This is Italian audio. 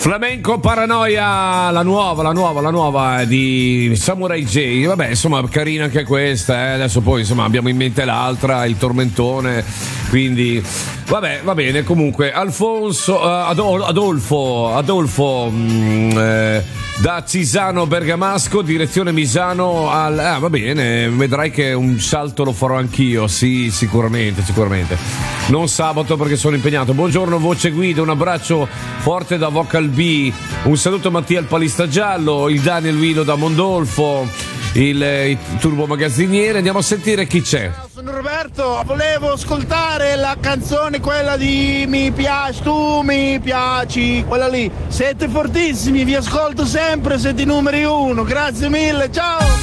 Flamenco Paranoia, la nuova di Samurai J. Vabbè, insomma, carina anche questa, adesso poi insomma abbiamo in mente l'altra, il tormentone, quindi vabbè, va bene. Comunque Adolfo da Cisano Bergamasco, direzione Misano va bene, vedrai che un salto lo farò anch'io, sì, sicuramente. Non sabato perché sono impegnato. Buongiorno voce guida, un abbraccio forte da Vocal B, un saluto a Mattia il Palista Giallo, il Daniel Vino da Mondolfo, il Turbo Magazziniere. Andiamo a sentire chi c'è. Sono Roberto, volevo ascoltare la canzone, quella di Mi piaci, tu mi piaci, quella lì. Siete fortissimi, vi ascolto sempre, siete i numeri uno, grazie mille, ciao!